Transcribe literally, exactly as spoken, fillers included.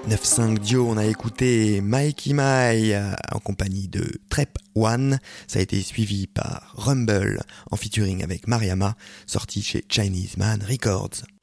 neuf cinq Dio, on a écouté Mikey Mai en compagnie de Trep One. Ça a été suivi par Rumble en featuring avec Mariama, sorti chez Chinese Man Records.